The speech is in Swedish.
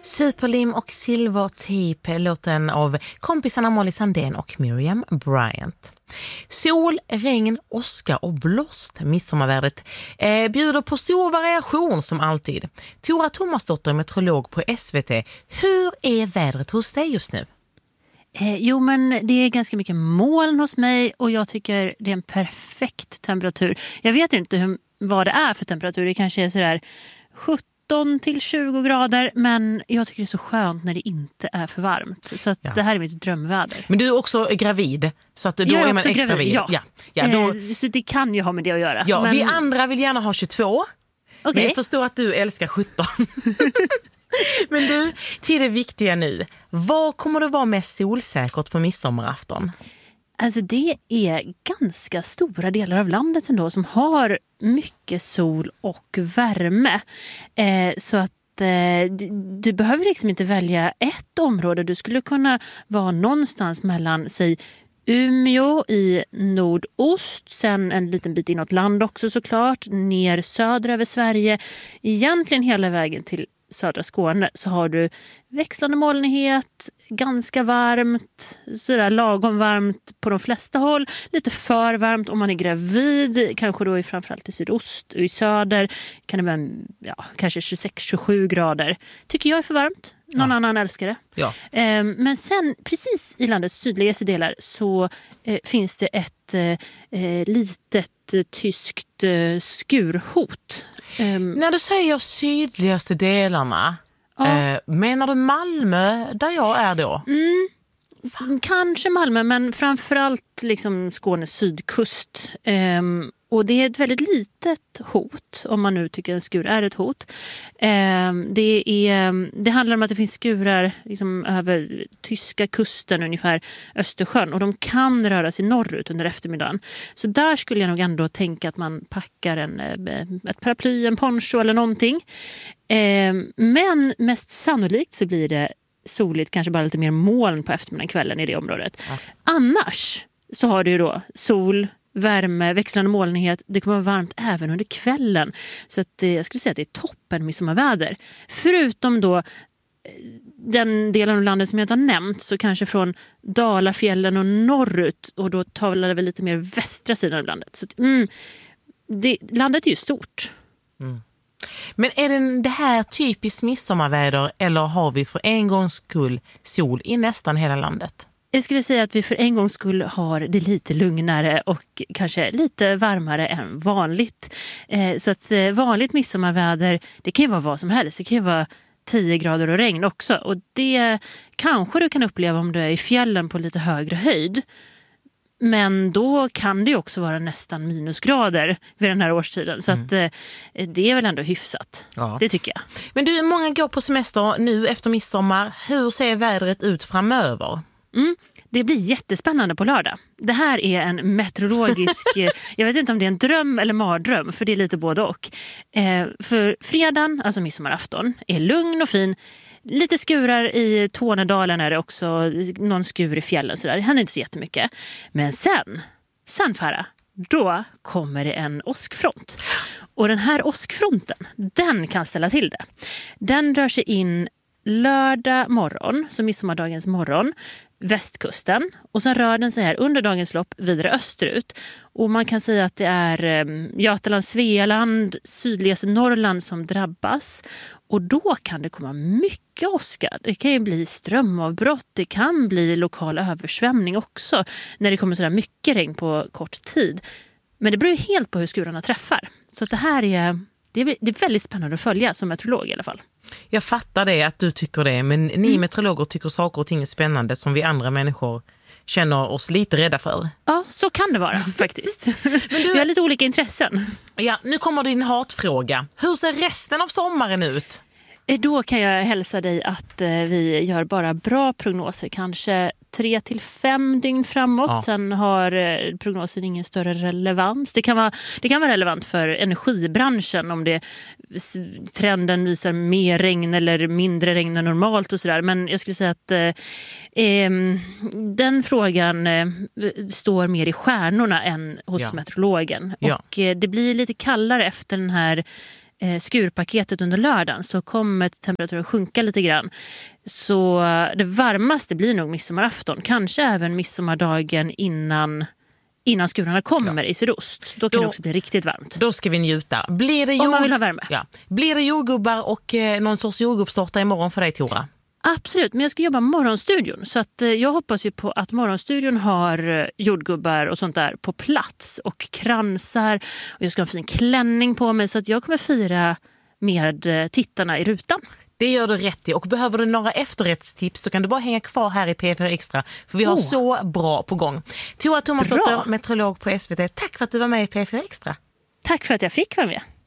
Superlim och Silvertejp, låten av kompisarna Molly Sandén och Miriam Bryant. Sol, regn, åska och blåst. Midsommarvädret bjuder på stor variation som alltid. Tora Thomasdotter, meteorolog på SVT. Hur är vädret hos dig just nu? Jo, men det är ganska mycket moln hos mig och jag tycker det är en perfekt temperatur. Jag vet inte vad det är för temperatur. Det kanske är sådär 17 till 20 grader, men jag tycker det är så skönt när det inte är för varmt. Så att det här är mitt drömväder. Men du är också gravid, så att då är man extra gravid. Så det kan ju ha med det att göra. Ja, men vi andra vill gärna ha 22. Okay. Men jag förstår att du älskar 17. Men du, till det viktiga nu. Vad kommer det vara mest solsäkert på midsommarafton? Alltså det är ganska stora delar av landet ändå som har mycket sol och värme. Så att du behöver liksom inte välja ett område. Du skulle kunna vara någonstans mellan, säg, Umeå i nordost, sen en liten bit inåt land också såklart, ner söder över Sverige, egentligen hela vägen till södra Skåne, så har du växlande molnighet, ganska varmt, sådär lagom varmt på de flesta håll, lite för varmt om man är gravid, kanske då framförallt i sydost och i söder kan det vara kanske 26-27 grader. Tycker jag är för varmt. Någon annan älskar det. Ja. Men sen precis i landets sydligaste delar så finns det ett litet tyskt skurhot. När du säger sydligaste delarna, menar du Malmö där jag är då? Kanske Malmö, men framförallt liksom Skånes sydkust. Och det är ett väldigt litet hot, om man nu tycker en skur är ett hot. Det handlar om att det finns skurar liksom över tyska kusten, ungefär Östersjön. Och de kan röra sig norrut under eftermiddagen. Så där skulle jag nog ändå tänka att man packar ett paraply, en poncho eller någonting. Men mest sannolikt så blir det soligt, kanske bara lite mer moln på eftermiddagen, kvällen i det området. Ja. Annars så har du ju då sol, värme, växlande molnighet. Det kommer vara varmt även under kvällen. Så att jag skulle säga att det är toppen midsommarväder. Förutom då den delen av landet som jag inte har nämnt, så kanske från Dalafjällen och norrut, och då talar vi lite mer västra sidan av landet. Så att, landet är ju stort. Men är det här typiskt midsommarväder, eller har vi för en gångs skull sol i nästan hela landet? Jag skulle säga att vi för en gångs skull har det lite lugnare och kanske lite varmare än vanligt. Så att vanligt midsommarväder, det kan ju vara vad som helst. Det kan ju vara 10 grader och regn också. Och det kanske du kan uppleva om du är i fjällen på lite högre höjd. Men då kan det ju också vara nästan minusgrader vid den här årstiden. Så att det är väl ändå hyfsat. Ja. Det tycker jag. Men du, många går på semester nu efter midsommar. Hur ser vädret ut framöver? Det blir jättespännande på lördag. Det här är en meteorologisk, jag vet inte om det är en dröm eller mardröm, för det är lite både och. För fredagen, alltså midsommarafton, är lugn och fin. Lite skurar i Tornedalen är det också, någon skur i fjällen sådär. Det händer inte så jättemycket. Men sen Farah, då kommer det en åskfront. Och den här åskfronten, den kan ställa till det. Den rör sig in lördag morgon, så midsommardagens morgon, västkusten, och sen rör den sig här under dagens lopp vidare österut, och man kan säga att det är Götaland, Svealand, sydligaste Norrland som drabbas, och då kan det komma mycket åska. Det kan ju bli strömavbrott, det kan bli lokal översvämning också när det kommer sådär mycket regn på kort tid, men det beror ju helt på hur skurarna träffar. Så att det här det är väldigt spännande att följa som meteorolog i alla fall. Jag fattar det, att du tycker det, men ni meteorologer tycker saker och ting är spännande som vi andra människor känner oss lite rädda för. Ja, så kan det vara faktiskt. Men vi har lite olika intressen. Ja, nu kommer din hatfråga. Hur ser resten av sommaren ut? Då kan jag hälsa dig att vi gör bara bra prognoser, kanske 3-5 dygn framåt. Ja. Sen har prognosen ingen större relevans. Det kan vara relevant för energibranschen om trenden visar mer regn eller mindre regn än normalt och sådär. Men jag skulle säga att den frågan står mer i stjärnorna än hos meteorologen. Ja. Och det blir lite kallare efter den här skurpaketet under lördagen så kommer temperaturen sjunka lite grann. Så det varmaste blir nog midsommarafton. Kanske även midsommardagen innan skurarna kommer i sydost. Då kan det också bli riktigt varmt. Då ska vi njuta. Om man vill ha värme. Ja. Blir det jordgubbar och någon sorts jordgubbstårta imorgon för dig, Tora? Absolut, men jag ska jobba morgonstudion. Så att, jag hoppas ju på att morgonstudion har jordgubbar och sånt där på plats. Och kransar. Och jag ska ha en fin klänning på mig. Så att jag kommer fira med tittarna i rutan. Det gör du rätt i. Och behöver du några efterrättstips så kan du bara hänga kvar här i P4 Extra. För vi har så bra på gång. Tora Thomasdotter, meteorolog på SVT. Tack för att du var med i P4 Extra. Tack för att jag fick vara med.